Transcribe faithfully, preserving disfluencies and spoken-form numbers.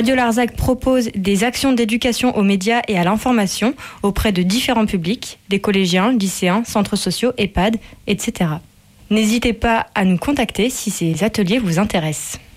Radio Larzac propose des actions d'éducation aux médias et à l'information auprès de différents publics, des collégiens, lycéens, centres sociaux, EHPAD, et cetera. N'hésitez pas à nous contacter si ces ateliers vous intéressent.